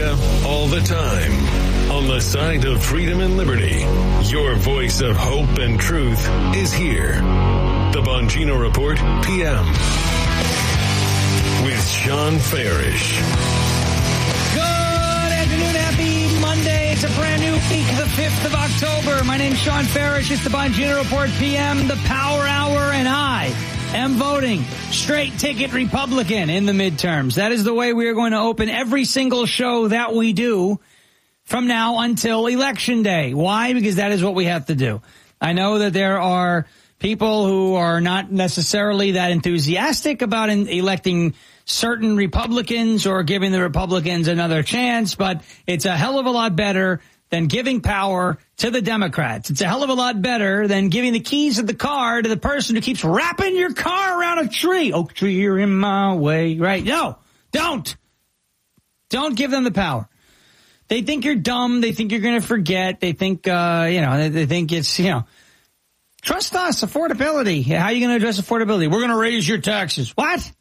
America, all the time. On the side of freedom and liberty, your voice of hope and truth is here. The Bongino Report, PM. With Sean Farish. Good afternoon. Happy Monday. It's a brand new week, the 5th of October. My name's Sean Farish. It's the Bongino Report, PM, the Power Hour, and I am voting straight ticket Republican in the midterms. That is the way we are going to open every single show that we do from now until Election Day. Why? Because that is what we have to do. I know that there are people who are not necessarily that enthusiastic about electing certain Republicans or giving the Republicans another chance, but it's a hell of a lot better than giving power to the Democrats. It's a hell of a lot better than giving the keys of the car to the person who keeps wrapping your car around a tree. Oak tree, you're in my way, right? No, don't. Don't give them the power. They think you're dumb. They think you're going to forget. They think, they think it's, trust us, affordability. How are you going to address affordability? We're going to raise your taxes. What?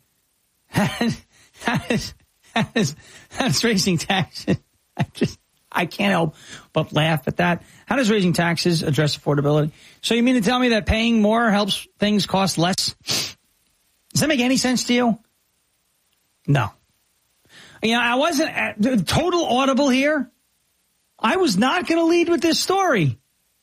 That's raising taxes. I can't help but laugh at that. How does raising taxes address affordability? So you mean to tell me that paying more helps things cost less? Does that make any sense to you? No. I wasn't total audible here. I was not going to lead with this story.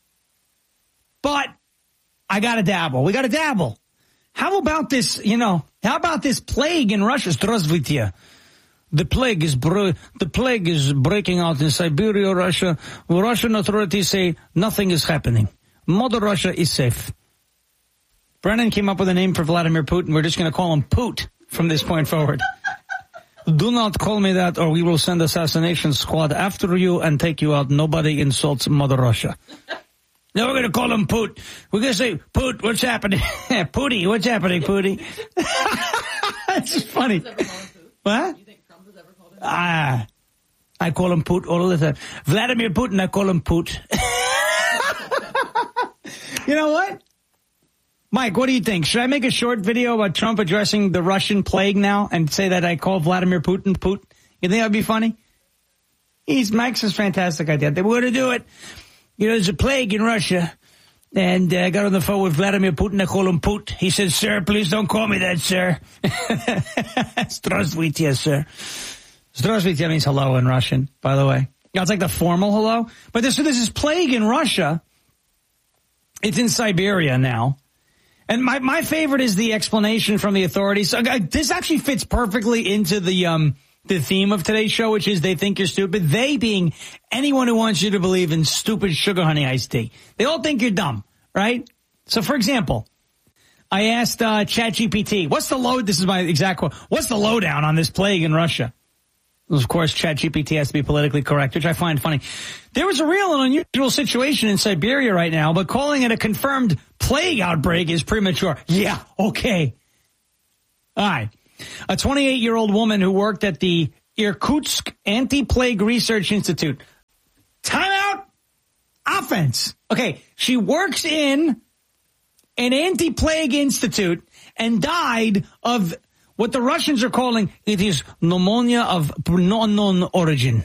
But I got to dabble. We got to dabble. How about this, how about this plague in Russia? Здравствуйте. The plague is breaking out in Siberia, Russia. Russian authorities say nothing is happening. Mother Russia is safe. Brennan came up with a name for Vladimir Putin. We're just going to call him Poot from this point forward. Do not call me that or we will send assassination squad after you and take you out. Nobody insults Mother Russia. No, we're going to call him Poot. We're going to say, Poot, what's happening? Pooty, what's happening, Pooty? That's just funny. What? You think Trump has ever called him? I call him Poot all the time. Vladimir Putin, I call him Poot. You know what? Mike, what do you think? Should I make a short video about Trump addressing the Russian plague now and say that I call Vladimir Putin Poot? You think that would be funny? Mike's a fantastic idea. We're going to do it. There's a plague in Russia. And I got on the phone with Vladimir Putin. I call him Poot. He said, sir, please don't call me that, sir. Здравствуйте, sir. Здравствуйте means hello in Russian, by the way. It's like the formal hello. But this is plague in Russia. It's in Siberia now. And my favorite is the explanation from the authorities. This actually fits perfectly into the theme of today's show, which is they think you're stupid. They being anyone who wants you to believe in stupid sugar honey iced tea. They all think you're dumb, right? So, for example, I asked ChatGPT, this is my exact quote, what's the lowdown on this plague in Russia? Of course, ChatGPT has to be politically correct, which I find funny. There was a real and unusual situation in Siberia right now, but calling it a confirmed plague outbreak is premature. Yeah, okay. All right. A 28-year-old woman who worked at the Irkutsk Anti-Plague Research Institute. Timeout. Offense. Okay, she works in an anti-plague institute and died of what the Russians are calling, it is pneumonia of unknown origin.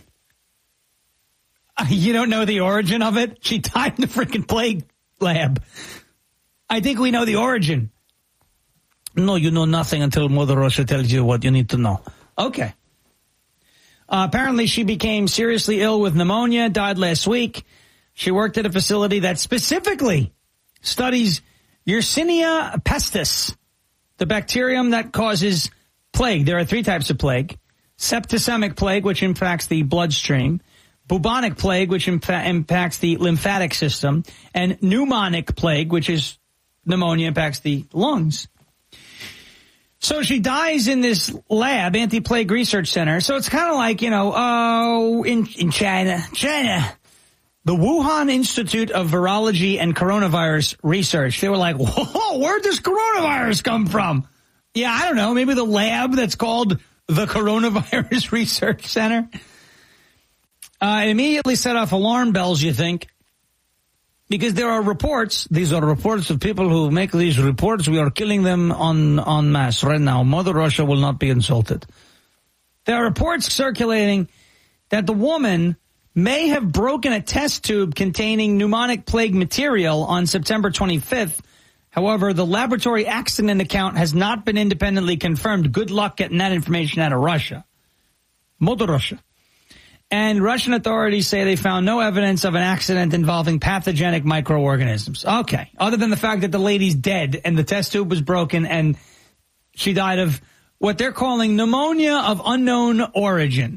You don't know the origin of it? She died in the freaking plague lab. I think we know the origin. No, you know nothing until Mother Russia tells you what you need to know. Okay. Apparently she became seriously ill with pneumonia, died last week. She worked at a facility that specifically studies Yersinia pestis, the bacterium that causes plague. There are 3 types of plague. Septicemic plague, which impacts the bloodstream. Bubonic plague, which impacts the lymphatic system. And pneumonic plague, which is pneumonia, impacts the lungs. So she dies in this lab, anti-plague research center. So it's kind of like, in China, the Wuhan Institute of Virology and Coronavirus Research. They were like, whoa, where'd this coronavirus come from? Yeah, I don't know. Maybe the lab that's called the Coronavirus Research Center. It immediately set off alarm bells, you think. Because there are reports, these are reports of people who make these reports. We are killing them en masse right now. Mother Russia will not be insulted. There are reports circulating that the woman may have broken a test tube containing pneumonic plague material on September 25th. However, the laboratory accident account has not been independently confirmed. Good luck getting that information out of Russia. Mother Russia. And Russian authorities say they found no evidence of an accident involving pathogenic microorganisms. Okay. Other than the fact that the lady's dead and the test tube was broken and she died of what they're calling pneumonia of unknown origin.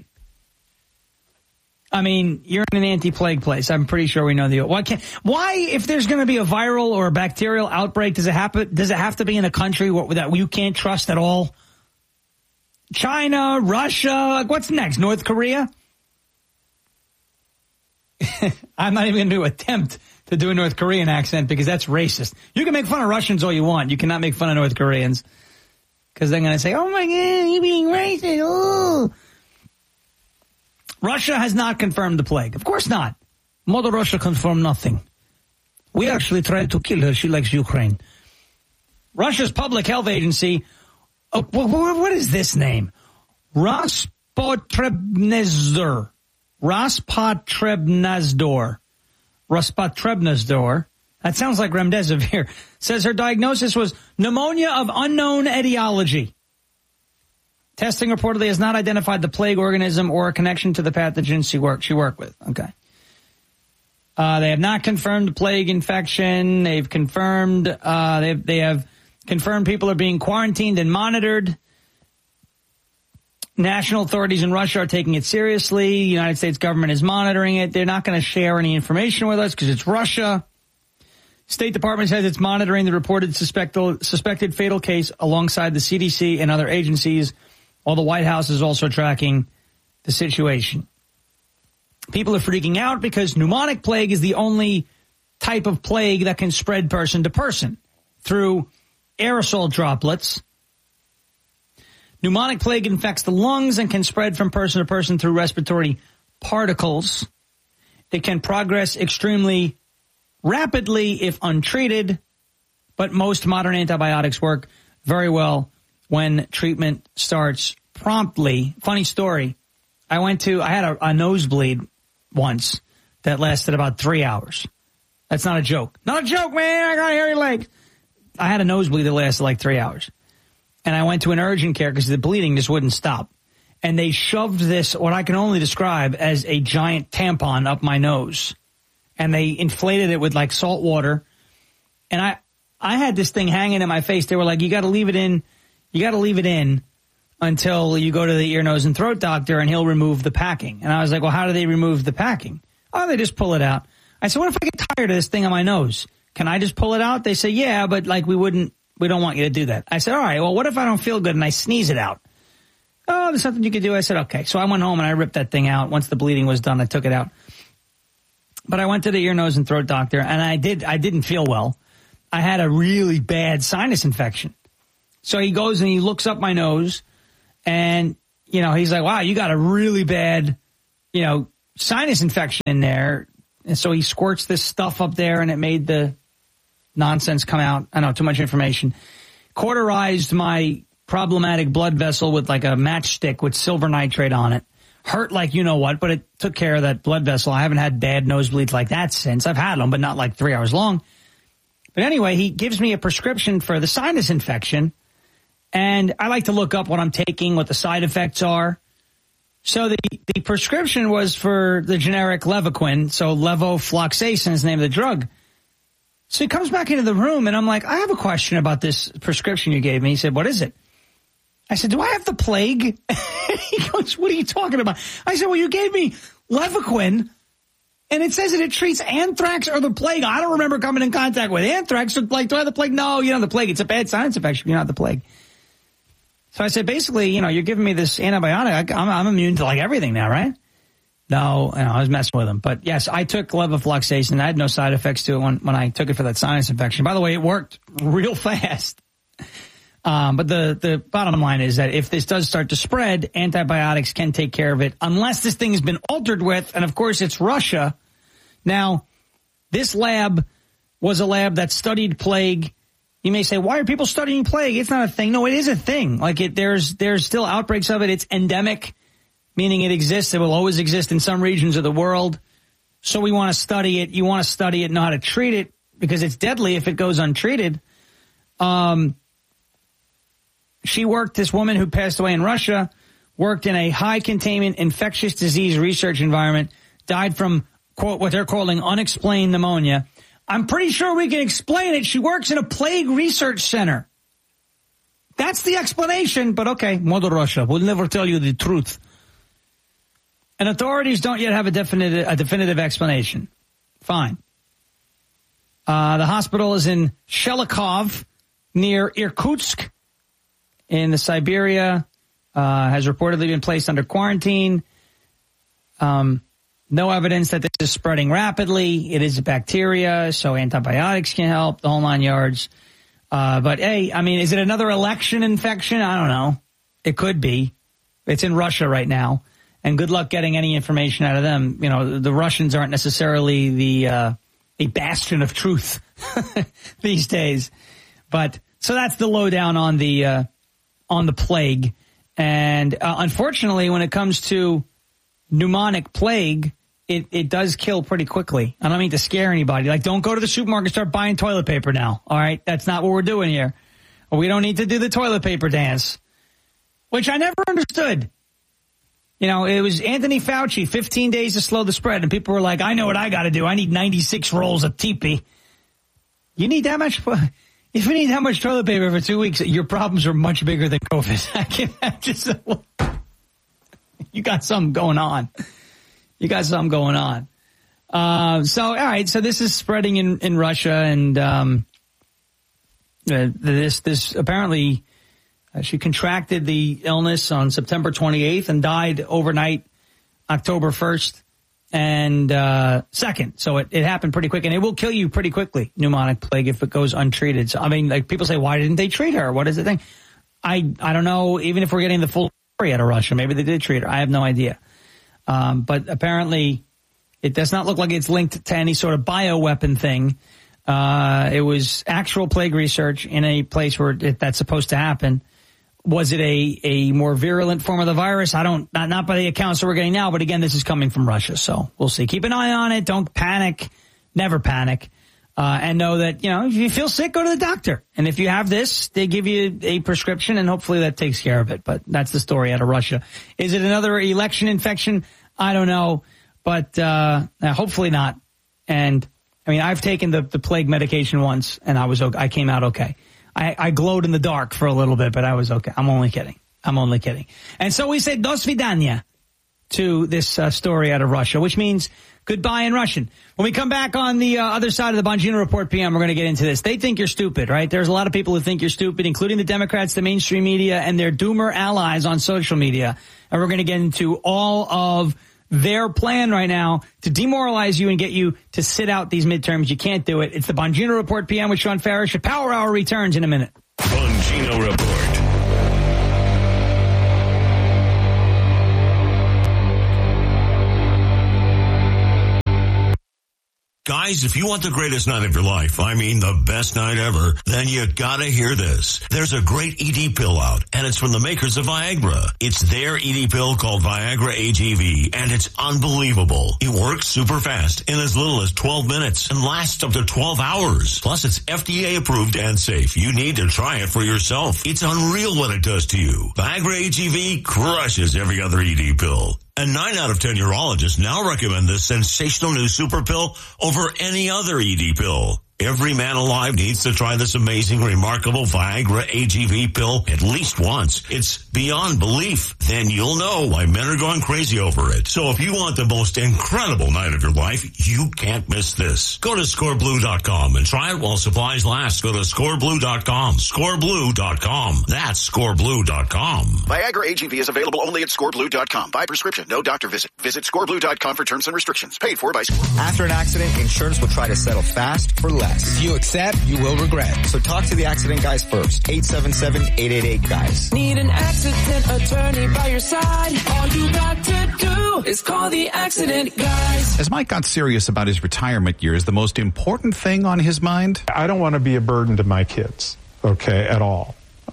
I mean, you're in an anti-plague place. I'm pretty sure we know the... Why, if there's going to be a viral or a bacterial outbreak, does it have to be in a country that you can't trust at all? China, Russia, like what's next? North Korea? I'm not even going to attempt to do a North Korean accent because that's racist. You can make fun of Russians all you want. You cannot make fun of North Koreans because they're going to say, oh my God, you're being racist. Oh. Russia has not confirmed the plague. Of course not. Mother Russia confirmed nothing. We actually tried to kill her. She likes Ukraine. Russia's public health agency, what is this name? Rospotrebnadzor. That sounds like remdesivir. Says her diagnosis was pneumonia of unknown etiology. Testing reportedly has not identified the plague organism or a connection to the pathogen she worked with. Okay. They have not confirmed the plague infection. They've confirmed, they have confirmed people are being quarantined and monitored. National authorities in Russia are taking it seriously. The United States government is monitoring it. They're not going to share any information with us because it's Russia. State Department says it's monitoring the reported suspected fatal case alongside the CDC and other agencies, while the White House is also tracking the situation. People are freaking out because pneumonic plague is the only type of plague that can spread person to person through aerosol droplets. Pneumonic plague infects the lungs and can spread from person to person through respiratory particles. It can progress extremely rapidly if untreated, but most modern antibiotics work very well when treatment starts promptly. Funny story. I had a nosebleed once that lasted about 3 hours. That's not a joke. Not a joke, man. I got hairy legs. I had a nosebleed that lasted like 3 hours. And I went to an urgent care because the bleeding just wouldn't stop. And they shoved this, what I can only describe as a giant tampon up my nose. And they inflated it with like salt water. And I had this thing hanging in my face. They were like, you got to leave it in. You got to leave it in until you go to the ear, nose, and throat doctor and he'll remove the packing. And I was like, well, how do they remove the packing? Oh, they just pull it out. I said, what if I get tired of this thing on my nose? Can I just pull it out? They say, yeah, but like we don't want you to do that. I said, all right, well, what if I don't feel good and I sneeze it out? Oh, there's something you could do. I said, okay. So I went home and I ripped that thing out. Once the bleeding was done, I took it out. But I went to the ear, nose, and throat doctor, and I didn't feel well. I had a really bad sinus infection. So he goes and he looks up my nose, and, you know, he's like, wow, you got a really bad, you know, sinus infection in there. And so he squirts this stuff up there, and it made the nonsense come out. I know, too much information. Cauterized my problematic blood vessel with like a matchstick with silver nitrate on it. Hurt like you know what, but it took care of that blood vessel. I haven't had bad nosebleeds like that since. I've had them, but not like 3 hours long. But anyway, he gives me a prescription for the sinus infection, and I like to look up what I'm taking, what the side effects are. So the prescription was for the generic Levaquin, so levofloxacin is the name of the drug. So he comes back into the room, and I'm like, I have a question about this prescription you gave me. He said, what is it? I said, do I have the plague? He goes, what are you talking about? I said, well, you gave me Levaquin, and it says that it treats anthrax or the plague. I don't remember coming in contact with anthrax. So, like, do I have the plague? No, you don't have the plague. It's a bad sinus infection. You're not the plague. So I said, basically, you know, you're giving me this antibiotic. I'm immune to, like, everything now, right? No, I was messing with him. But, yes, I took levofloxacin. I had no side effects to it when I took it for that sinus infection. By the way, it worked real fast. But the bottom line is that if this does start to spread, antibiotics can take care of it unless this thing has been altered with, and of course it's Russia. Now, this lab was a lab that studied plague. You may say, why are people studying plague? It's not a thing. No, it is a thing. Like there's still outbreaks of it. It's endemic. meaning it exists. It will always exist in some regions of the world. So we want to study it. You want to study it, know how to treat it, because it's deadly if it goes untreated. This woman who passed away in Russia, worked in a high-containment infectious disease research environment, died from, quote, what they're calling unexplained pneumonia. I'm pretty sure we can explain it. She works in a plague research center. That's the explanation, but okay, Mother Russia, we'll never tell you the truth. And authorities don't yet have a definitive explanation. Fine. The hospital is in Shelikov, near Irkutsk, in the Siberia. Has reportedly been placed under quarantine. No evidence that this is spreading rapidly. It is a bacteria, so antibiotics can help, the whole 9 yards. But, hey, I mean, is it another election infection? I don't know. It could be. It's in Russia right now. And good luck getting any information out of them. You know, the Russians aren't necessarily a bastion of truth these days. But so that's the lowdown on the plague. And unfortunately, when it comes to pneumonic plague, it does kill pretty quickly. I don't mean to scare anybody. Like, don't go to the supermarket and start buying toilet paper now. All right, that's not what we're doing here. We don't need to do the toilet paper dance, which I never understood. You know, it was Anthony Fauci, 15 days to slow the spread. And people were like, I know what I got to do. I need 96 rolls of TP. You need that much? If you need that much toilet paper for 2 weeks, your problems are much bigger than COVID. I can't just, you got something going on. You got something going on. So, all right. So this is spreading in Russia, and this apparently she contracted the illness on September 28th and died overnight, October 1st and 2nd. So it happened pretty quick, and it will kill you pretty quickly, pneumonic plague, if it goes untreated. So, I mean, like, people say, why didn't they treat her? What is the thing? I don't know. Even if we're getting the full story out of Russia, maybe they did treat her. I have no idea. But apparently it does not look like it's linked to any sort of bioweapon thing. It was actual plague research in a place where that's supposed to happen. Was it a more virulent form of the virus? Not by the accounts that we're getting now, but again, this is coming from Russia, so we'll see. Keep an eye on it. Don't panic. Never panic. And know that, you know, if you feel sick, go to the doctor. And if you have this, they give you a prescription, and hopefully that takes care of it. But that's the story out of Russia. Is it another election infection? I don't know, but hopefully not. And I mean, I've taken the plague medication once, and I came out okay. I glowed in the dark for a little bit, but I was okay. I'm only kidding. And so we say do svidaniya to this story out of Russia, which means goodbye in Russian. When we come back on the other side of the Bongino Report PM, we're going to get into this. They think you're stupid, right? There's a lot of people who think you're stupid, including the Democrats, the mainstream media, and their doomer allies on social media. And we're going to get into all of their plan right now to demoralize you and get you to sit out these midterms. You can't do it. It's the Bongino Report PM with Sean Farish. Your Power Hour returns in a minute. Bongino Report. Guys, if you want the greatest night of your life, I mean the best night ever, then you gotta hear this. There's a great ED pill out, and it's from the makers of Viagra. It's their ED pill called Viagra AGV, and it's unbelievable. It works super fast in as little as 12 minutes and lasts up to 12 hours. Plus, it's FDA approved and safe. You need to try it for yourself. It's unreal what it does to you. Viagra AGV crushes every other ED pill. And 9 out of 10 urologists now recommend this sensational new super pill over any other ED pill. Every man alive needs to try this amazing, remarkable Viagra AGV pill at least once. It's beyond belief. Then you'll know why men are going crazy over it. So if you want the most incredible night of your life, you can't miss this. Go to scoreblue.com and try it while supplies last. Go to scoreblue.com. Scoreblue.com. That's scoreblue.com. Viagra AGV is available only at scoreblue.com. By prescription, no doctor visit. Visit scoreblue.com for terms and restrictions. Paid for by Score. After an accident, insurance will try to settle fast for less. If you accept, you will regret. So talk to the accident guys first. 877-888-GUYS. Need an accident attorney by your side. All you got to do is call the accident guys. As Mike got serious about his retirement years, the most important thing on his mind? I don't want to be a burden to my kids, okay, at all.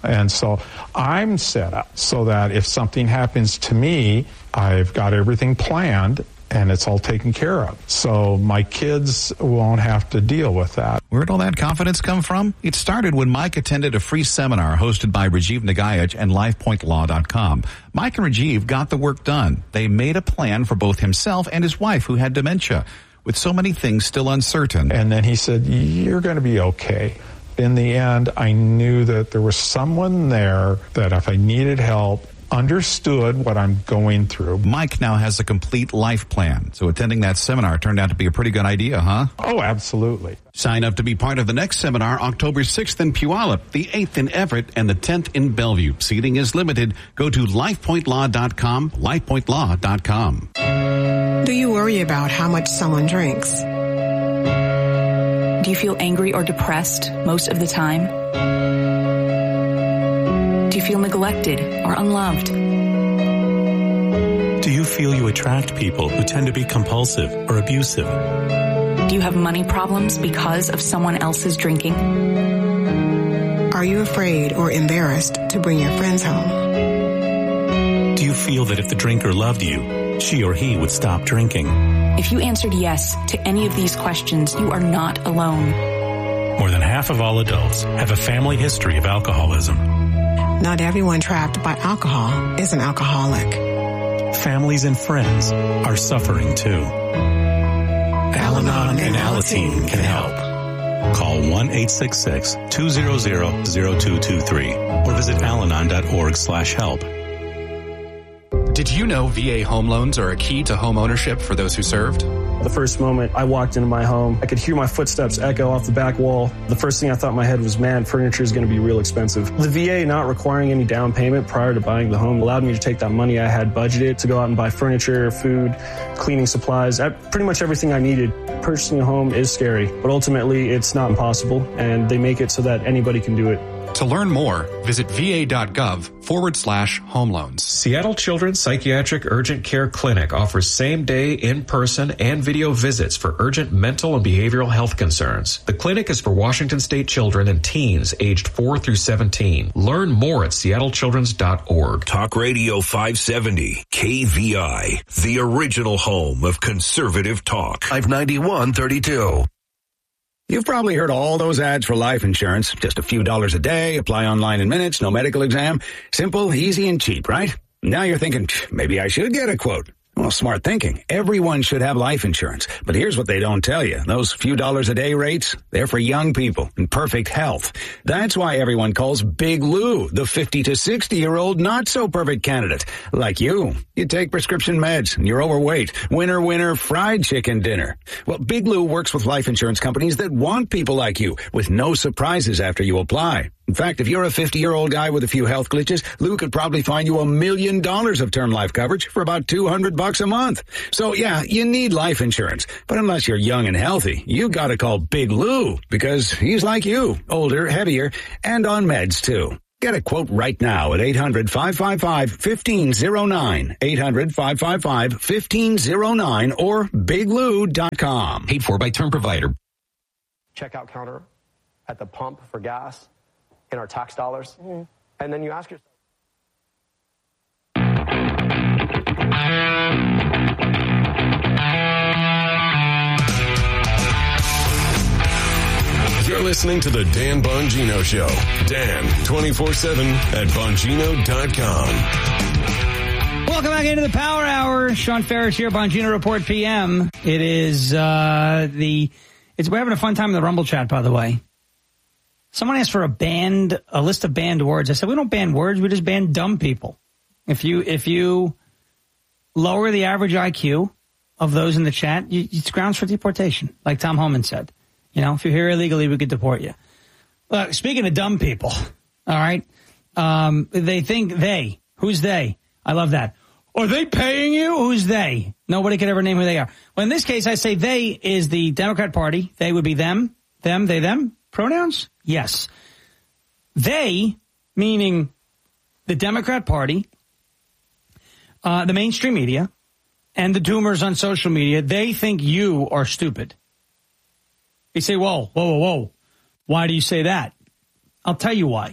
And so I'm set up so that if something happens to me, I've got everything planned and it's all taken care of. So my kids won't have to deal with that. Where'd all that confidence come from? It started when Mike attended a free seminar hosted by Rajiv Nagaich and LifePointLaw.com. Mike and Rajiv got the work done. They made a plan for both himself and his wife, who had dementia, with so many things still uncertain. And then he said, you're going to be okay. In the end, I knew that there was someone there that if I needed help, understood what I'm going through. Mike now has a complete life plan, so attending that seminar turned out to be a pretty good idea, huh? Oh, absolutely. Sign up to be part of the next seminar, October 6th in Puyallup, the 8th in Everett, and the 10th in Bellevue. Seating is limited. Go to LifePointLaw.com, LifePointLaw.com. Do you worry about how much someone drinks? Do you feel angry or depressed most of the time? Do you feel neglected or unloved? Do you feel you attract people who tend to be compulsive or abusive? Do you have money problems because of someone else's drinking? Are you afraid or embarrassed to bring your friends home? Do you feel that if the drinker loved you, she or he would stop drinking? If you answered yes to any of these questions, you are not alone. More than half of all adults have a family history of alcoholism. Not everyone trapped by alcohol is an alcoholic. Families and friends are suffering too. Al-Anon and Alateen can help. Call 1-866-200-0223 or visit alanon.org/help. Did you know VA home loans are a key to home ownership for those who served? The first moment I walked into my home, I could hear my footsteps echo off the back wall. The first thing I thought in my head was, man, furniture is going to be real expensive. The VA not requiring any down payment prior to buying the home allowed me to take that money I had budgeted to go out and buy furniture, food, cleaning supplies, pretty much everything I needed. Purchasing a home is scary, but ultimately it's not impossible, and they make it so that anybody can do it. To learn more, visit va.gov/home loans. Seattle Children's Psychiatric Urgent Care Clinic offers same-day, in-person, and video visits for urgent mental and behavioral health concerns. The clinic is for Washington State children and teens aged 4 through 17. Learn more at seattlechildrens.org. Talk Radio 570, KVI, the original home of conservative talk. 591-32. You've probably heard all those ads for life insurance. Just a few dollars a day, apply online in minutes, no medical exam. Simple, easy, and cheap, right? Now you're thinking, maybe I should get a quote. Well, smart thinking. Everyone should have life insurance. But here's what they don't tell you. Those few dollars a day rates, they're for young people in perfect health. That's why everyone calls Big Lou the 50 to 60-year-old not-so-perfect candidate. Like you. You take prescription meds and you're overweight. Winner, winner, fried chicken dinner. Well, Big Lou works with life insurance companies that want people like you with no surprises after you apply. In fact, if you're a 50-year-old guy with a few health glitches, Lou could probably find you $1 million of term life coverage for about $200 a month. So yeah, you need life insurance. But unless you're young and healthy, you gotta call Big Lou because he's like you, older, heavier, and on meds too. Get a quote right now at 800-555-1509, 800-555-1509, or biglou.com. Paid for by term provider. Checkout counter at the pump for gas in our tax dollars. Mm-hmm. And then you ask yourself. You're listening to the Dan Bongino Show. Dan, 24/7 at Bongino.com. Welcome back into the Power Hour. Sean Ferris here, Bongino Report PM. It is, we're having a fun time in the Rumble chat, by the way. Someone asked for a list of banned words. I said, we don't ban words, we just ban dumb people. If you lower the average IQ of those in the chat, it's grounds for deportation, like Tom Homan said. You know, if you're here illegally, we could deport you. Look, speaking of dumb people, all right, they think they. Who's they? I love that. Are they paying you? Who's they? Nobody could ever name who they are. Well, in this case, I say they is the Democrat Party. They would be them, they, them. Pronouns? Yes. They, meaning the Democrat Party, the mainstream media, and the doomers on social media, they think you are stupid. They say, whoa. Why do you say that? I'll tell you why.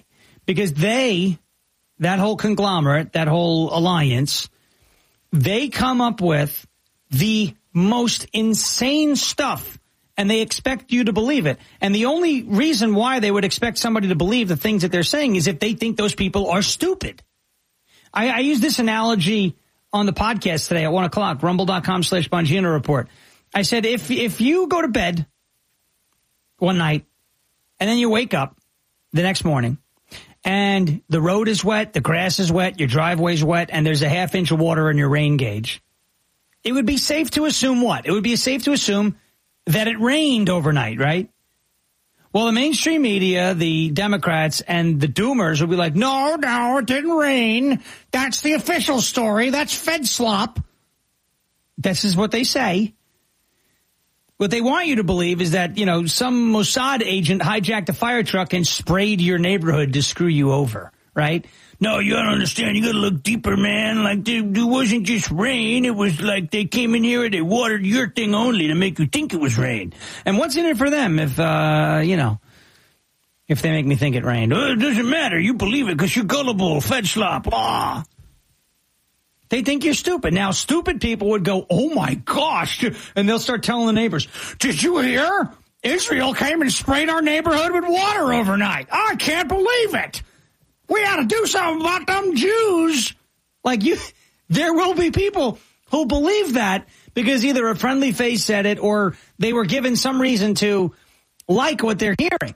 Because that whole conglomerate, that whole alliance, they come up with the most insane stuff, and they expect you to believe it. And the only reason why they would expect somebody to believe the things that they're saying is if they think those people are stupid. I use this analogy on the podcast today at 1 o'clock, rumble.com/Bongino Report. I said, if you go to bed one night and then you wake up the next morning and the road is wet, the grass is wet, your driveway's wet, and there's a half-inch of water in your rain gauge, it would be safe to assume what? It would be safe to assume that it rained overnight, right? Well, the mainstream media, the Democrats, and the doomers will be like, no, it didn't rain. That's the official story. That's Fed slop. This is what they say. What they want you to believe is that, some Mossad agent hijacked a fire truck and sprayed your neighborhood to screw you over, right? No, you don't understand. You got to look deeper, man. Like, it wasn't just rain. It was like they came in here and they watered your thing only to make you think it was rain. And what's in it for them if they make me think it rained? Oh, it doesn't matter. You believe it because you're gullible. Fed slop. Ah. They think you're stupid. Now, stupid people would go, oh, my gosh. And they'll start telling the neighbors, did you hear? Israel came and sprayed our neighborhood with water overnight. I can't believe it. We ought to do something about them Jews. There will be people who believe that because either a friendly face said it or they were given some reason to like what they're hearing.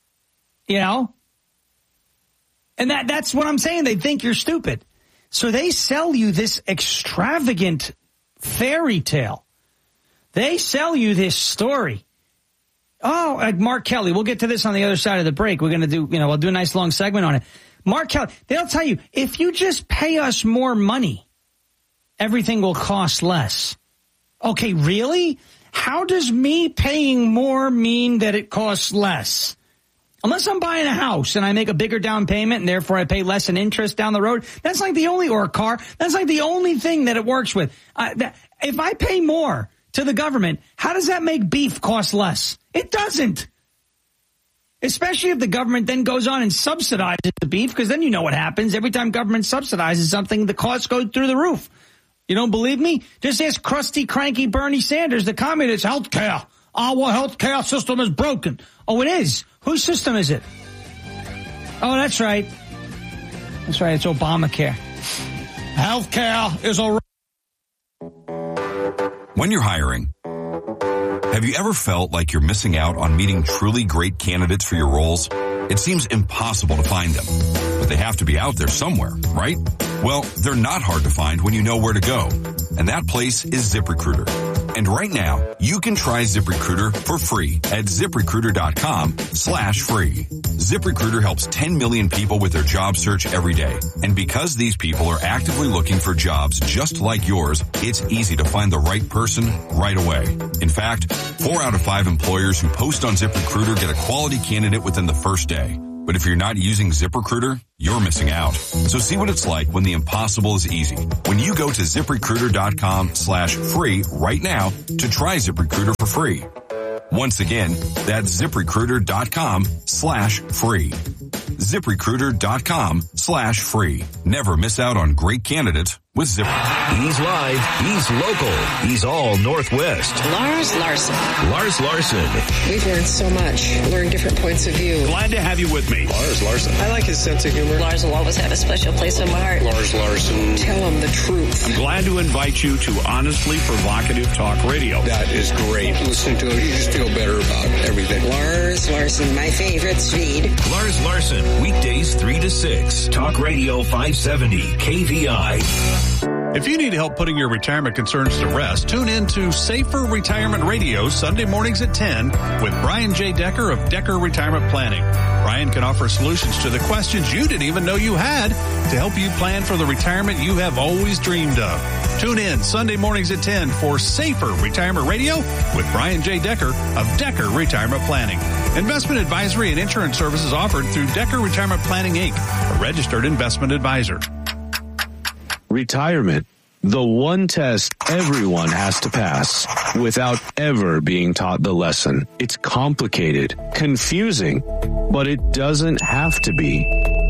And that's what I'm saying. They think you're stupid. So they sell you this extravagant fairy tale. They sell you this story. Oh, Mark Kelly. We'll get to this on the other side of the break. We're going to do, we'll do a nice long segment on it. Mark Kelly, they'll tell you, if you just pay us more money, everything will cost less. Okay, really? How does me paying more mean that it costs less? Unless I'm buying a house and I make a bigger down payment and therefore I pay less in interest down the road, or a car, that's like the only thing that it works with. If I pay more to the government, how does that make beef cost less? It doesn't. Especially if the government then goes on and subsidizes the beef, because then you know what happens. Every time government subsidizes something, the costs go through the roof. You don't believe me? Just ask crusty, cranky Bernie Sanders, the communist. Healthcare. Our healthcare system is broken. Oh, it is? Whose system is it? Oh, that's right. That's right. It's Obamacare. Healthcare is all right. When you're hiring, have you ever felt like you're missing out on meeting truly great candidates for your roles? It seems impossible to find them, but they have to be out there somewhere, right? Well, they're not hard to find when you know where to go, and that place is ZipRecruiter. And right now, you can try ZipRecruiter for free at ZipRecruiter.com/free. ZipRecruiter helps 10 million people with their job search every day. And because these people are actively looking for jobs just like yours, it's easy to find the right person right away. In fact, 4 out of 5 employers who post on ZipRecruiter get a quality candidate within the first day. But if you're not using ZipRecruiter, you're missing out. So see what it's like when the impossible is easy. When you go to ZipRecruiter.com/free right now to try ZipRecruiter for free. Once again, that's ZipRecruiter.com/free. ZipRecruiter.com/free. Never miss out on great candidates with ZipRecruiter. He's live. He's local. He's all Northwest. Lars Larson. Lars Larson. We've learned so much. Learned different points of view. Glad to have you with me. Lars Larson. I like his sense of humor. Lars will always have a special place in my heart. Lars Larson. Tell him the truth. I'm glad to invite you to Honestly Provocative Talk Radio. That is great. Listening to it, you just feel better about everything. Lars Larson, my favorite feed. Lars Larson, weekdays 3 to 6. Talk Radio 570, KVI. If you need help putting your retirement concerns to rest, tune in to Safer Retirement Radio Sunday mornings at 10 with Brian J. Decker of Decker Retirement Planning. Brian can offer solutions to the questions you didn't even know you had to help you plan for the retirement you have always dreamed of. Tune in Sunday mornings at 10 for Safer Retirement Radio with Brian J. Decker of Decker Retirement Planning. Investment advisory and insurance services offered through Decker Retirement Planning, Inc., a registered investment advisor. Retirement, the one test everyone has to pass without ever being taught the lesson. It's complicated, confusing, but it doesn't have to be.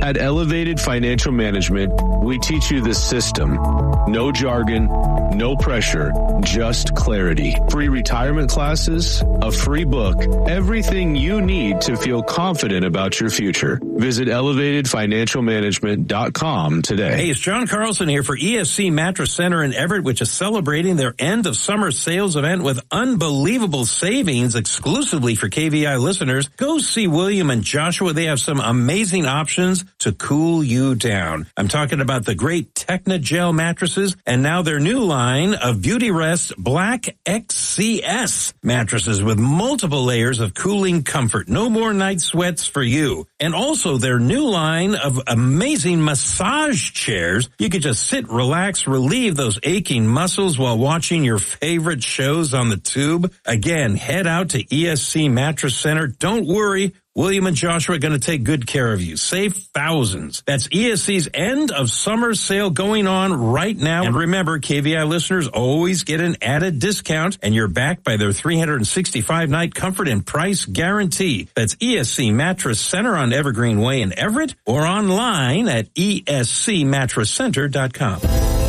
At Elevated Financial Management, we teach you the system. No jargon, no pressure, just clarity. Free retirement classes, a free book, everything you need to feel confident about your future. Visit elevatedfinancialmanagement.com today. Hey, it's John Carlson here for ESC Mattress Center in Everett, which is celebrating their end of summer sales event with unbelievable savings exclusively for KVI listeners. Go see William and Joshua. They have some amazing options to cool you down. I'm talking about the great Technogel mattresses and now their new line of Beauty Rest Black XCS mattresses with multiple layers of cooling comfort. No more night sweats for you. And also their new line of amazing massage chairs. You could just sit, relax, relieve those aching muscles while watching your favorite shows on the tube. Again, head out to ESC Mattress Center. Don't worry. William and Joshua are going to take good care of you. Save thousands. That's ESC's end of summer sale going on right now. And remember, KVI listeners always get an added discount, and you're backed by their 365-night comfort and price guarantee. That's ESC Mattress Center on Evergreen Way in Everett or online at escmattresscenter.com.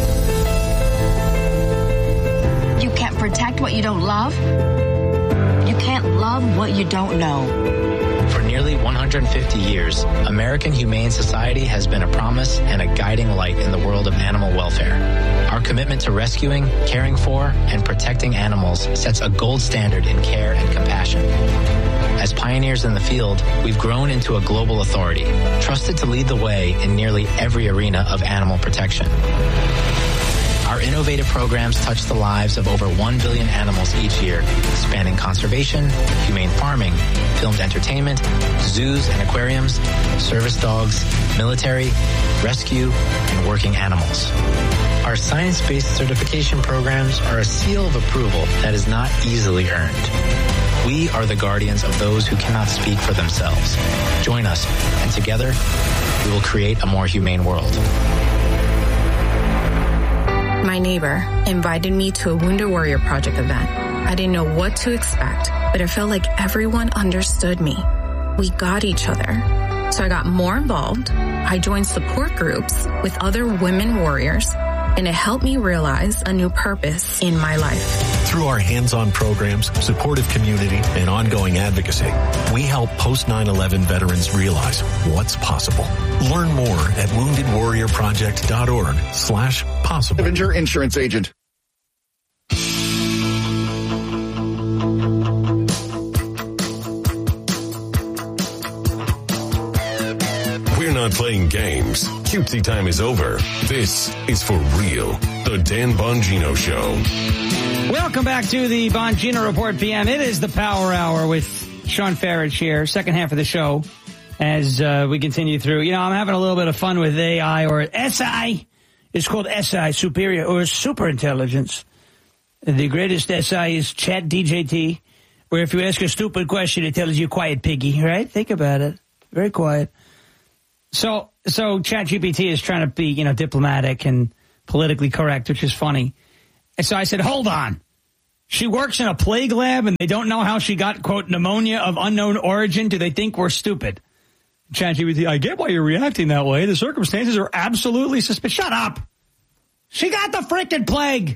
You can't protect what you don't love. You can't love what you don't know. For nearly 150 years, American Humane Society has been a promise and a guiding light in the world of animal welfare. Our commitment to rescuing, caring for, and protecting animals sets a gold standard in care and compassion. As pioneers in the field, we've grown into a global authority, trusted to lead the way in nearly every arena of animal protection. Our innovative programs touch the lives of over 1 billion animals each year, spanning conservation, humane farming, filmed entertainment, zoos and aquariums, service dogs, military, rescue, and working animals. Our science-based certification programs are a seal of approval that is not easily earned. We are the guardians of those who cannot speak for themselves. Join us, and together, we will create a more humane world. My neighbor invited me to a Wounded Warrior Project event. I didn't know what to expect, but it felt like everyone understood me. We got each other. So I got more involved. I joined support groups with other women warriors, and it helped me realize a new purpose in my life. Through our hands-on programs, supportive community, and ongoing advocacy, we help post-9/11 veterans realize what's possible. Learn more at woundedwarriorproject.org/possible. Avenger Insurance Agent. We're not playing games. Cutesy time is over. This is for real. The Dan Bongino Show. Welcome back to the Bongino Report PM. It is the Power Hour with Sean Farage here, second half of the show, as we continue through. You know, I'm having a little bit of fun with AI or SI. It's called SI, Superior or Super Intelligence. The greatest SI is Chat DJT, where if you ask a stupid question, it tells you quiet piggy, right? Think about it. Very quiet. So ChatGPT is trying to be, you know, diplomatic and politically correct, which is funny. And so I said, hold on. She works in a plague lab and they don't know how she got, quote, pneumonia of unknown origin. Do they think we're stupid? ChatGPT, I get why you're reacting that way. The circumstances are absolutely suspicious. Shut up. She got the freaking plague.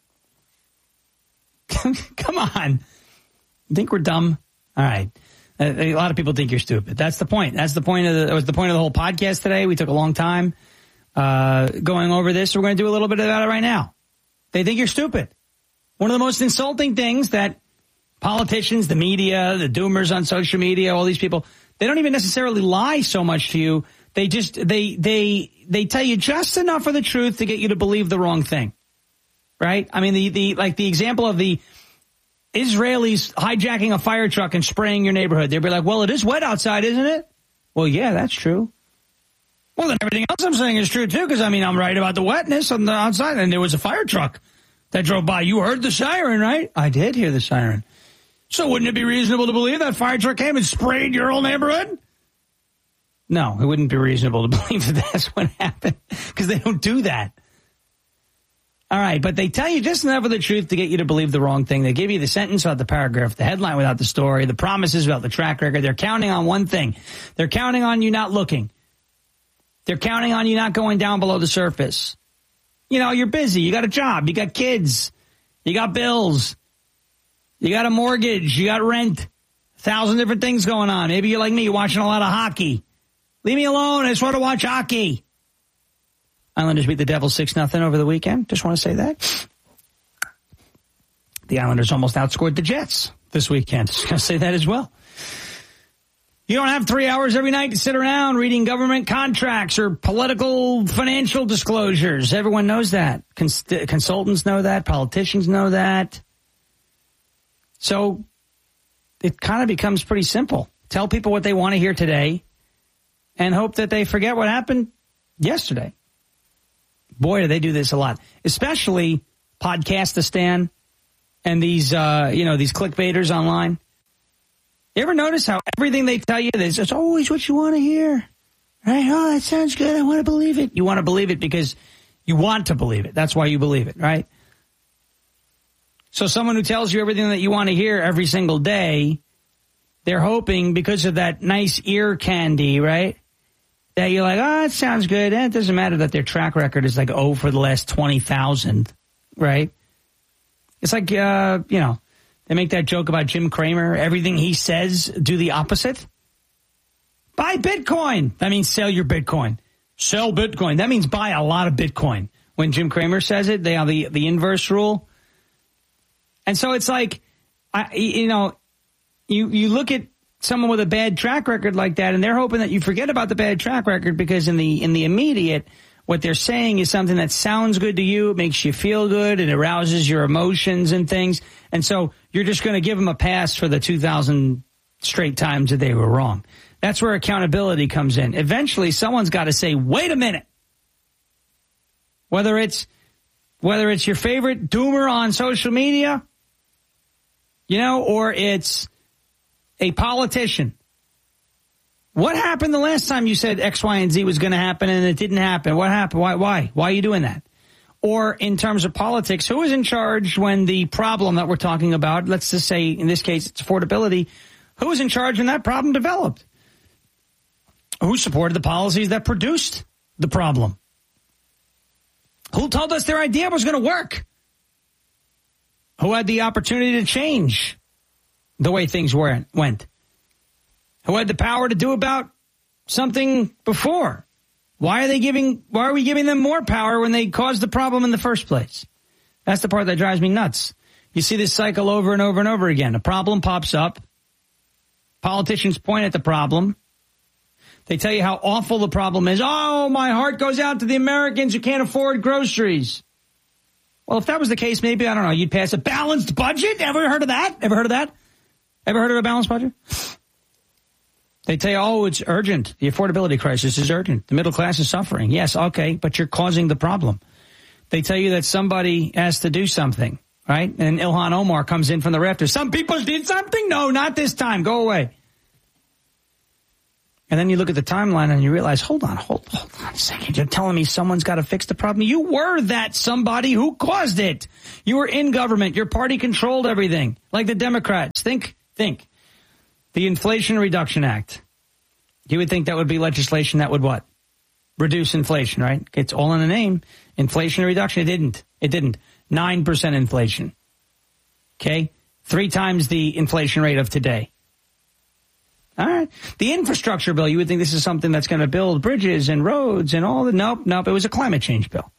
Come on. You think we're dumb? All right. A lot of people think you're stupid. That's the point. That was the point of the whole podcast today. We took a long time going over this. So we're going to do a little bit about it right now. They think you're stupid. One of the most insulting things that politicians, the media, the doomers on social media, all these people, they don't even necessarily lie so much to you. They just they tell you just enough of the truth to get you to believe the wrong thing. Right? I mean, the example of the Israelis hijacking a fire truck and spraying your neighborhood. They'd be like, well, it is wet outside, isn't it? Well, yeah, that's true. Well, then everything else I'm saying is true, too, because, I mean, I'm right about the wetness on the outside, and there was a fire truck that drove by. You heard the siren, right? I did hear the siren. So wouldn't it be reasonable to believe that fire truck came and sprayed your whole neighborhood? No, it wouldn't be reasonable to believe that that's what happened, because they don't do that. All right, but they tell you just enough of the truth to get you to believe the wrong thing. They give you the sentence without the paragraph, the headline without the story, the promises without the track record. They're counting on one thing. They're counting on you not looking. They're counting on you not going down below the surface. You know, you're busy. You got a job. You got kids. You got bills. You got a mortgage. You got rent. 1,000 different things going on. Maybe you're like me, you're watching a lot of hockey. Leave me alone. I just want to watch hockey. Islanders beat the Devils 6-0 over the weekend. Just want to say that. The Islanders almost outscored the Jets this weekend. Just going to say that as well. You don't have 3 hours every night to sit around reading government contracts or political financial disclosures. Everyone knows that. Consultants know that. Politicians know that. So it kind of becomes pretty simple. Tell people what they want to hear today and hope that they forget what happened yesterday. Boy, do they do this a lot, especially Podcastistan and these, these clickbaiters online. You ever notice how everything they tell you is it's always what you want to hear? Right? Oh, that sounds good. I want to believe it. You want to believe it because you want to believe it. That's why you believe it, right? So someone who tells you everything that you want to hear every single day, they're hoping because of that nice ear candy, right? That you're like, oh, it sounds good. And it doesn't matter that their track record is like, for the last 20,000, right? It's like, they make that joke about Jim Cramer. Everything he says, do the opposite. Buy Bitcoin. That means sell your Bitcoin. Sell Bitcoin. That means buy a lot of Bitcoin. When Jim Cramer says it, they have the inverse rule. And so it's like, you look at someone with a bad track record like that, and they're hoping that you forget about the bad track record because in the immediate, what they're saying is something that sounds good to you, it makes you feel good, it arouses your emotions and things. And so you're just going to give them a pass for the 2,000 straight times that they were wrong. That's where accountability comes in. Eventually, someone's got to say, wait a minute. Whether it's your favorite doomer on social media, or it's a politician. What happened the last time you said X, Y, and Z was going to happen and it didn't happen? What happened? Why? Why are you doing that? Or in terms of politics, who was in charge when the problem that we're talking about, let's just say in this case it's affordability, who was in charge when that problem developed? Who supported the policies that produced the problem? Who told us their idea was going to work? Who had the opportunity to change the way things went? Who had the power to do about something before? Why are we giving them more power when they caused the problem in the first place? That's the part that drives me nuts. You see this cycle over and over and over again. A problem pops up. Politicians point at the problem. They tell you how awful the problem is. Oh, my heart goes out to the Americans who can't afford groceries. Well, if that was the case, maybe, I don't know, you'd pass a balanced budget. Ever heard of that? Ever heard of a balanced budget? They tell you, oh, it's urgent. The affordability crisis is urgent. The middle class is suffering. Yes, okay, but you're causing the problem. They tell you that somebody has to do something, right? And Ilhan Omar comes in from the rafters. Some people did something? No, not this time. Go away. And then you look at the timeline and you realize, hold on a second. You're telling me someone's got to fix the problem? You were that somebody who caused it. You were in government. Your party controlled everything, like the Democrats. Think. The Inflation Reduction Act. You would think that would be legislation that would what? Reduce inflation, right? It's all in the name. Inflation reduction. It didn't. 9% inflation. Okay? 3 times the inflation rate of today. All right. The infrastructure bill, you would think this is something that's going to build bridges and roads and all the... Nope. It was a climate change bill.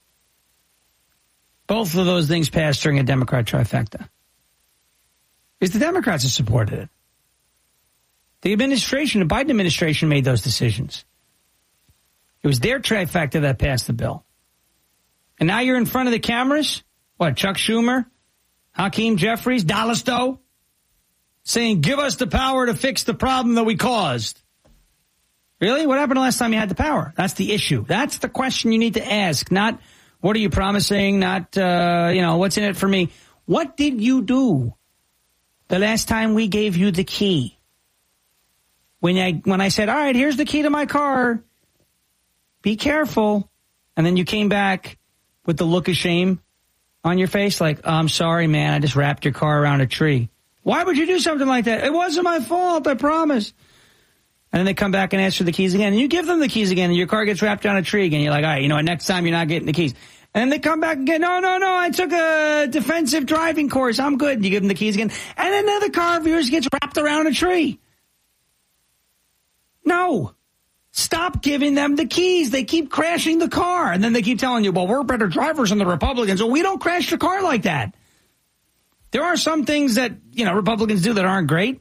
Both of those things passed during a Democrat trifecta. It's the Democrats that supported it. The Biden administration made those decisions. It was their trifecta that passed the bill. And now you're in front of the cameras? What, Chuck Schumer? Hakeem Jeffries? Dalisto? Saying, give us the power to fix the problem that we caused. Really? What happened the last time you had the power? That's the issue. That's the question you need to ask. Not, what are you promising? Not, what's in it for me? What did you do the last time we gave you the key? When I said, all right, here's the key to my car. Be careful. And then you came back with the look of shame on your face. Like, oh, I'm sorry, man. I just wrapped your car around a tree. Why would you do something like that? It wasn't my fault. I promise. And then they come back and ask for the keys again. And you give them the keys again, and your car gets wrapped around a tree again. You're like, all right, you know what, next time you're not getting the keys. And then they come back again. No, I took a defensive driving course. I'm good. And you give them the keys again. And another car of yours gets wrapped around a tree. No. Stop giving them the keys. They keep crashing the car. And then they keep telling you, well, we're better drivers than the Republicans. Well, we don't crash your car like that. There are some things that, Republicans do that aren't great.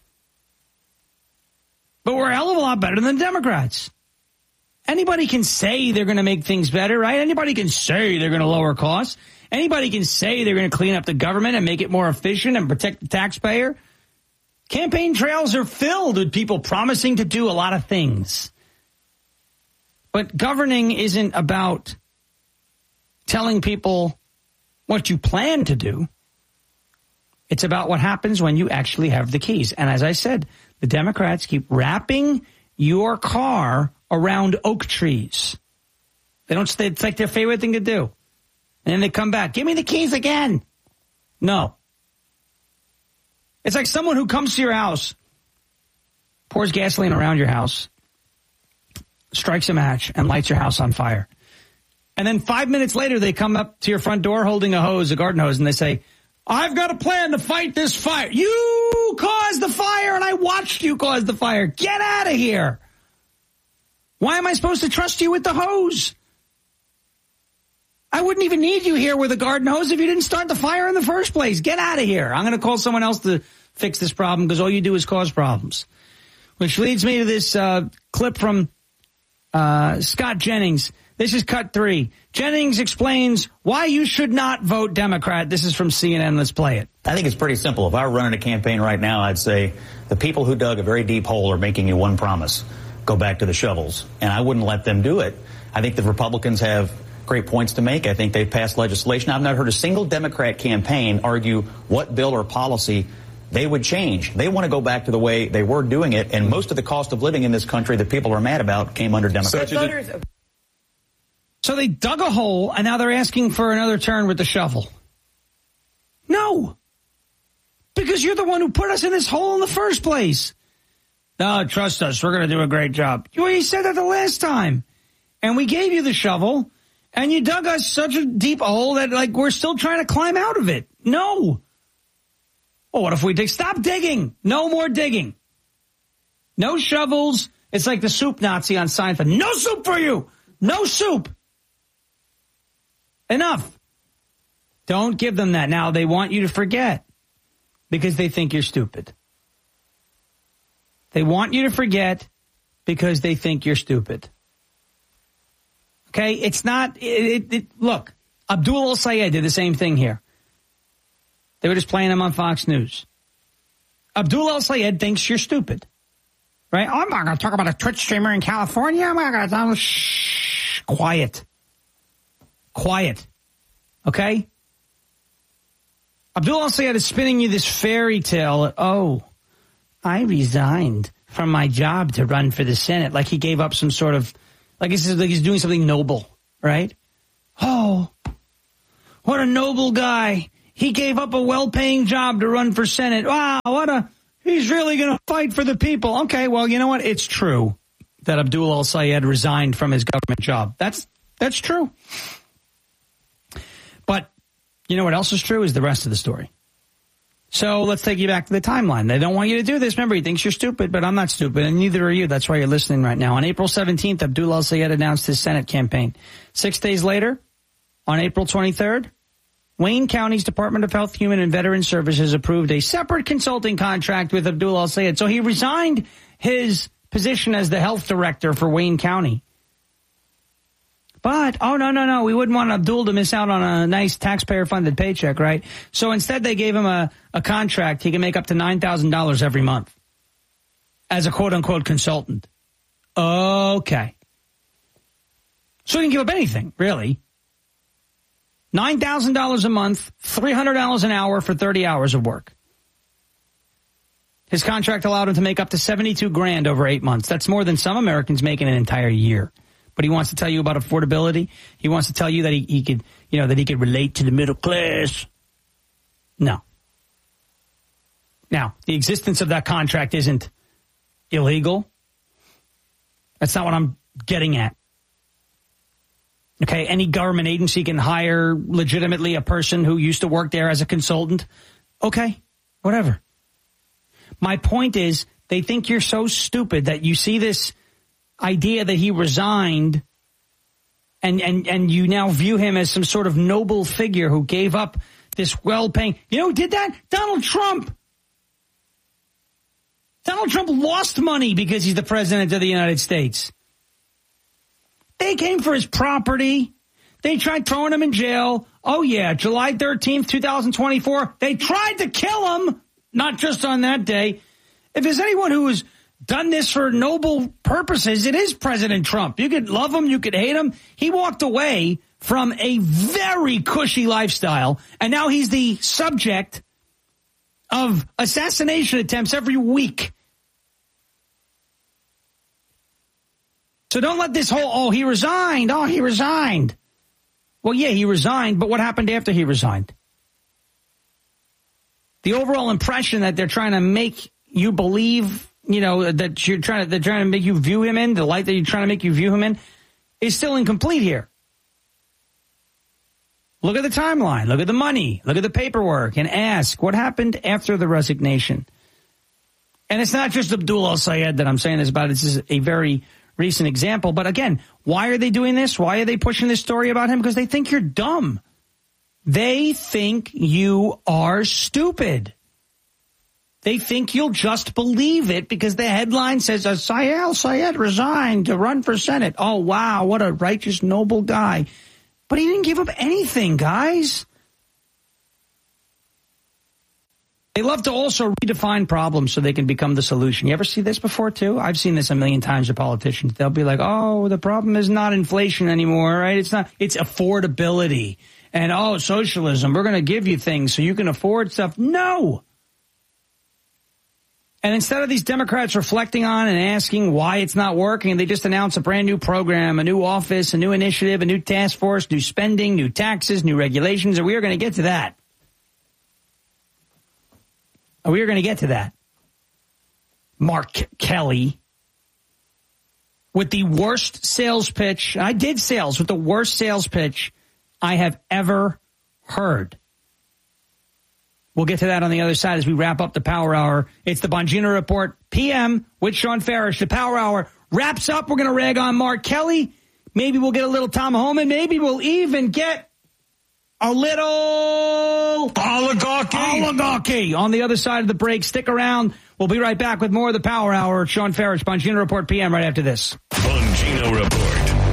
But we're a hell of a lot better than Democrats. Anybody can say they're going to make things better, right? Anybody can say they're going to lower costs. Anybody can say they're going to clean up the government and make it more efficient and protect the taxpayer. Campaign trails are filled with people promising to do a lot of things. But governing isn't about telling people what you plan to do. It's about what happens when you actually have the keys. And as I said, the Democrats keep wrapping your car around oak trees. It's like their favorite thing to do. And then they come back. Give me the keys again. No. It's like someone who comes to your house, pours gasoline around your house, strikes a match, and lights your house on fire. And then 5 minutes later, they come up to your front door holding a hose, a garden hose, and they say, I've got a plan to fight this fire. You caused the fire, and I watched you cause the fire. Get out of here. Why am I supposed to trust you with the hose? I wouldn't even need you here with a garden hose if you didn't start the fire in the first place. Get out of here. I'm going to call someone else to fix this problem because all you do is cause problems. Which leads me to this clip from Scott Jennings. This is cut 3. Jennings explains why you should not vote Democrat. This is from CNN. Let's play it. I think it's pretty simple. If I were running a campaign right now, I'd say the people who dug a very deep hole are making you one promise. Go back to the shovels. And I wouldn't let them do it. I think the Republicans have great points to make. I think they've passed legislation. I've not heard a single Democrat campaign argue what bill or policy they would change. They want to go back to the way they were doing it. And most of the cost of living in this country that people are mad about came under Democrats. So they dug a hole, and now they're asking for another turn with the shovel. No. Because you're the one who put us in this hole in the first place. No, trust us. We're going to do a great job. You said that the last time. And we gave you the shovel, and you dug us such a deep hole that, we're still trying to climb out of it. No. Well, what if we dig? Stop digging. No more digging. No shovels. It's like the soup Nazi on Seinfeld. No soup for you. No soup. Enough. Don't give them that. Now, they want you to forget because they think you're stupid. They want you to forget because they think you're stupid. Okay? It's not... Look, Abdul El-Sayed did the same thing here. They were just playing him on Fox News. Abdul El-Sayed thinks you're stupid. Right? I'm not going to talk about a Twitch streamer in California. I'm not going to... Shh. Quiet. Okay? Abdul El-Sayed is spinning you this fairy tale. Oh, I resigned from my job to run for the Senate. Like he gave up some sort of... Like he's doing something noble, right? Oh, what a noble guy. He gave up a well-paying job to run for Senate. Wow, he's really going to fight for the people. Okay, well, you know what? It's true that Abdul El-Sayed resigned from his government job. That's true. But you know what else is true is the rest of the story. So let's take you back to the timeline. They don't want you to do this. Remember, he thinks you're stupid, but I'm not stupid, and neither are you. That's why you're listening right now. On April 17th, Abdul El-Sayed announced his Senate campaign. 6 days later, on April 23rd, Wayne County's Department of Health, Human and Veteran Services approved a separate consulting contract with Abdul El-Sayed. So he resigned his position as the health director for Wayne County. But, no, we wouldn't want Abdul to miss out on a nice taxpayer-funded paycheck, right? So instead they gave him a contract. He can make up to $9,000 every month as a quote-unquote consultant. Okay. So he can give up anything, really. $9,000 a month, $300 an hour for 30 hours of work. His contract allowed him to make up to $72,000 over 8 months. That's more than some Americans make in an entire year. But he wants to tell you about affordability. He wants to tell you that he could, that he could relate to the middle class. No. Now, the existence of that contract isn't illegal. That's not what I'm getting at. Okay, any government agency can hire legitimately a person who used to work there as a consultant. Okay, whatever. My point is, they think you're so stupid that you see this idea that he resigned and you now view him as some sort of noble figure who gave up this well-paying. You know who did that? Donald Trump. Donald Trump lost money because he's the president of the United States. They came for his property. They tried throwing him in jail. Oh, yeah, July 13th, 2024. They tried to kill him, not just on that day. If there's anyone who has done this for noble purposes, it is President Trump. You could love him, you could hate him. He walked away from a very cushy lifestyle, and now he's the subject of assassination attempts every week. So don't let this whole, he resigned. Well, yeah, he resigned, but what happened after he resigned? The overall impression that they're trying to make you believe, that they're trying to make you view him in, the light that you're trying to make you view him in, is still incomplete here. Look at the timeline, look at the money, look at the paperwork, and ask what happened after the resignation. And it's not just Abdul al-Sayed that I'm saying this about. This is a very recent example. But again, why are they doing this? Why are they pushing this story about him? Because they think you're dumb. They think you are stupid. They think you'll just believe it because the headline says, Sayed resigned to run for Senate. Oh, wow, what a righteous, noble guy. But he didn't give up anything, guys. They love to also redefine problems so they can become the solution. You ever see this before, too? I've seen this a million times with politicians. They'll be like, oh, the problem is not inflation anymore, right? It's affordability. And, socialism, we're going to give you things so you can afford stuff. No. And instead of these Democrats reflecting on and asking why it's not working, they just announce a brand new program, a new office, a new initiative, a new task force, new spending, new taxes, new regulations, and we are going to get to that. We are going to get to that. Mark Kelly with the worst sales pitch. I did sales with the worst sales pitch I have ever heard. We'll get to that on the other side as we wrap up the Power Hour. It's the Bongino Report PM with Sean Farish. The Power Hour wraps up. We're going to rag on Mark Kelly. Maybe we'll get a little Tom Homan. Maybe we'll even get a little oligarchy on the other side of the break. Stick around. We'll be right back with more of the Power Hour. Sean Farish, Bongino Report PM right after this. Bongino Report.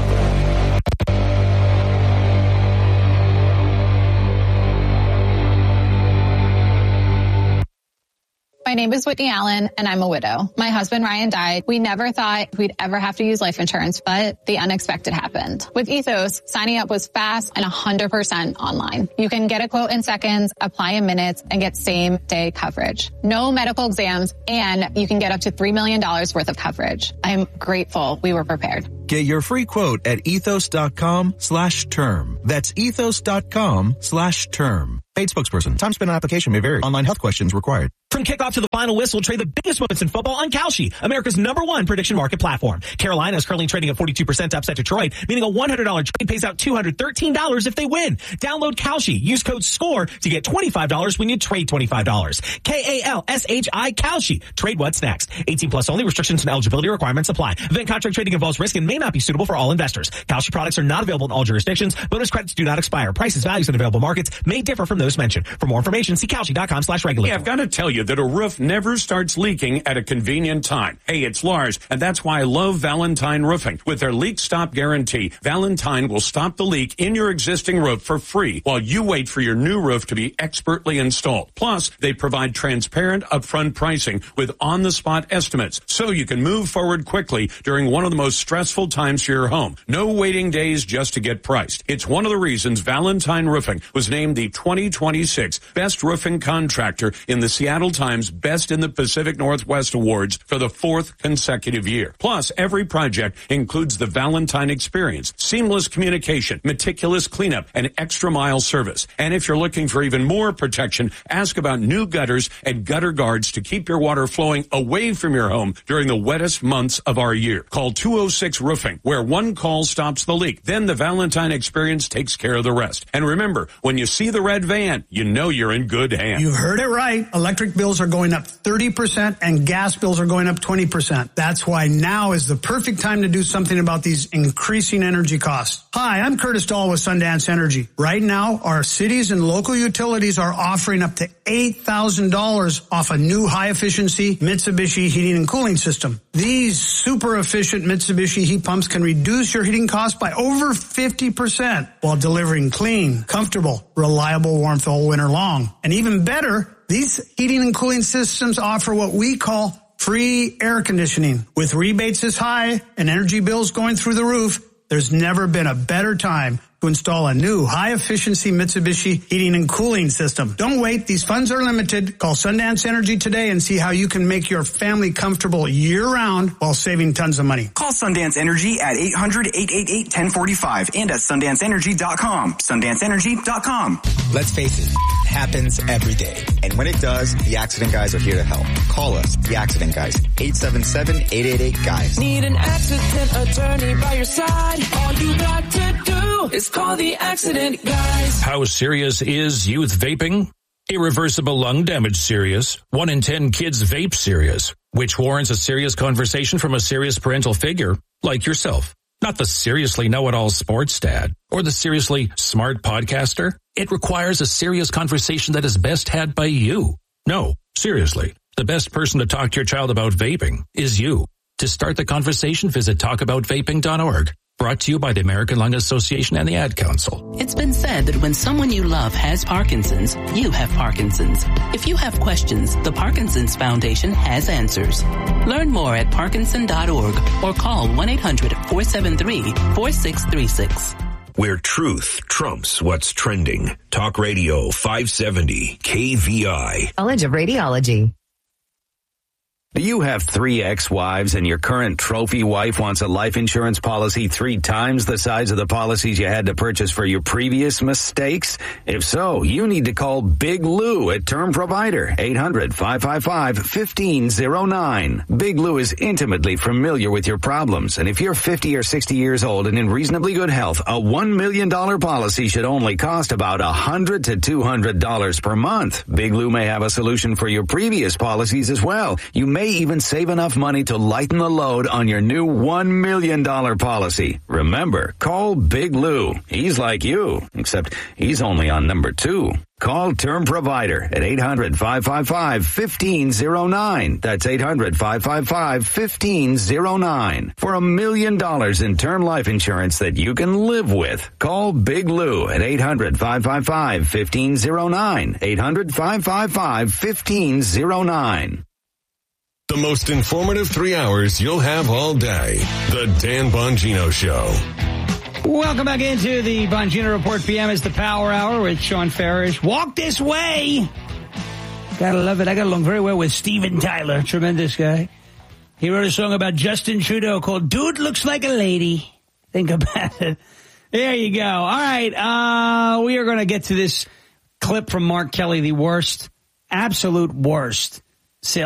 My name is Whitney Allen, and I'm a widow. My husband, Ryan, died. We never thought we'd ever have to use life insurance, but the unexpected happened. With Ethos, signing up was fast and 100% online. You can get a quote in seconds, apply in minutes, and get same-day coverage. No medical exams, and you can get up to $3 million worth of coverage. I'm grateful we were prepared. Get your free quote at ethos.com/term. That's ethos.com/term. Paid spokesperson. Time spent on application may vary. Online health questions required. From kickoff to the final whistle, trade the biggest moments in football on Kalshi, America's #1 prediction market platform. Carolina is currently trading at 42% to upset Detroit, meaning a $100 trade pays out $213 if they win. Download Kalshi. Use code SCORE to get $25 when you trade $25. Kalshi. Kalshi. Trade what's next. 18 plus only. Restrictions and eligibility requirements apply. Event contract trading involves risk and may not be suitable for all investors. Kalshi products are not available in all jurisdictions. Bonus credits do not expire. Prices, values, and available markets may differ from those mentioned. For more information, see Kalshi.com/regulatory. Yeah, I've got to tell you that a roof never starts leaking at a convenient time. Hey, it's Lars, and that's why I love Valentine Roofing. With their leak stop guarantee, Valentine will stop the leak in your existing roof for free while you wait for your new roof to be expertly installed. Plus, they provide transparent upfront pricing with on-the-spot estimates so you can move forward quickly during one of the most stressful times for your home. No waiting days just to get priced. It's one of the reasons Valentine Roofing was named the 2026 Best Roofing Contractor in the Seattle Times Best in the Pacific Northwest Awards for the 4th consecutive year. Plus, every project includes the Valentine experience, seamless communication, meticulous cleanup, and extra mile service. And if you're looking for even more protection, ask about new gutters and gutter guards to keep your water flowing away from your home during the wettest months of our year. Call 206 Roofing, where one call stops the leak. Then the Valentine experience takes care of the rest. And remember, when you see the red van, you know you're in good hands. You heard it right. Electric bills are going up 30% and gas bills are going up 20%. That's why now is the perfect time to do something about these increasing energy costs. Hi, I'm Curtis Dahl with Sundance Energy. Right now, our cities and local utilities are offering up to $8,000 off a new high-efficiency Mitsubishi heating and cooling system. These super efficient Mitsubishi heat pumps can reduce your heating costs by over 50% while delivering clean, comfortable, reliable warmth all winter long. And even better, these heating and cooling systems offer what we call free air conditioning. With rebates this high and energy bills going through the roof, there's never been a better time to install a new high-efficiency Mitsubishi heating and cooling system. Don't wait. These funds are limited. Call Sundance Energy today and see how you can make your family comfortable year-round while saving tons of money. Call Sundance Energy at 800-888-1045 and at SundanceEnergy.com. SundanceEnergy.com. Let's face it, it happens every day. And when it does, the Accident Guys are here to help. Call us, the Accident Guys, 877-888-GUYS. Need an accident attorney by your side. All you got to do is call the Accident Guys. How serious is youth vaping? Irreversible lung damage serious. 1 in 10 kids vape serious, which warrants a serious conversation from a serious parental figure like yourself. Not the seriously know-it-all sports dad or the seriously smart podcaster. It requires a serious conversation that is best had by you. No, seriously, the best person to talk to your child about vaping is you. To start the conversation, visit talkaboutvaping.org. Brought to you by the American Lung Association and the Ad Council. It's been said that when someone you love has Parkinson's, you have Parkinson's. If you have questions, the Parkinson's Foundation has answers. Learn more at parkinson.org or call 1-800-473-4636. Where truth trumps what's trending. Talk Radio 570 KVI. College of Radiology. Do you have 3 ex-wives and your current trophy wife wants a life insurance policy 3 times the size of the policies you had to purchase for your previous mistakes? If so, you need to call Big Lou at Term Provider, 800-555-1509. Big Lou is intimately familiar with your problems, and if you're 50 or 60 years old and in reasonably good health, a $1 million policy should only cost about $100 to $200 per month. Big Lou may have a solution for your previous policies as well. You may even save enough money to lighten the load on your new $1 million policy. Remember, call Big Lou. He's like you, except he's only on number 2. Call Term Provider at 800-555-1509. That's 800-555-1509. For $1 million in term life insurance that you can live with. Call Big Lou at 800-555-1509. 800-555-1509. The most informative 3 hours you'll have all day. The Dan Bongino Show. Welcome back into the Bongino Report. PM is the Power Hour with Sean Farish. Walk this way. Gotta love it. I got along very well with Steven Tyler. Tremendous guy. He wrote a song about Justin Trudeau called Dude Looks Like a Lady. Think about it. There you go. All right. We are going to get to this clip from Mark Kelly, the worst, absolute worst